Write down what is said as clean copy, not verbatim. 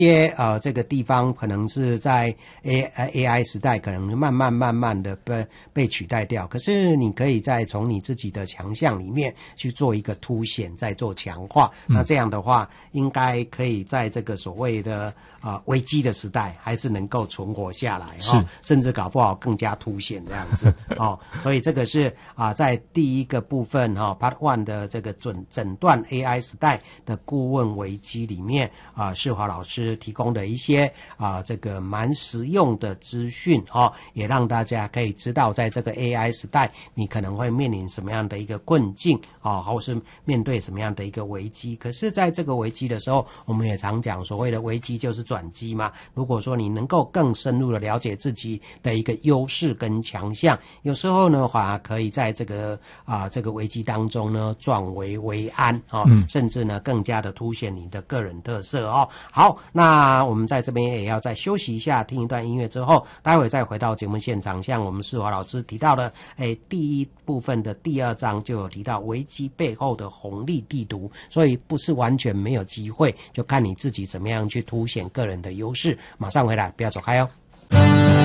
这个地方可能是在AI 时代可能慢慢的被取代掉，可是你可以再从你自己的强项里面去做一个凸显，再做强化，那这样的话应该可以在这个所谓的危机的时代还是能够存活下来，甚至搞不好更加凸显这样子所以这个是在第一个部分Part 1的这个诊断 AI 时代的顾问危机里面世华老师提供的一些这个蛮实用的资讯也让大家可以知道在这个 AI 时代你可能会面临什么样的一个困境或是面对什么样的一个危机。可是在这个危机的时候，我们也常讲所谓的危机就是转机嘛，如果说你能够更深入的了解自己的一个优势跟强项，有时候呢反而可以在这个危机当中呢转危为安甚至呢更加的凸显你的个人特色好，那我们在这边也要再休息一下，听一段音乐之后，待会再回到节目现场。像我们世华老师提到的第一部分的第2章就有提到危机背后的红利地图，所以不是完全没有机会，就看你自己怎么样去凸显个人的优势。马上回来，不要走开哦。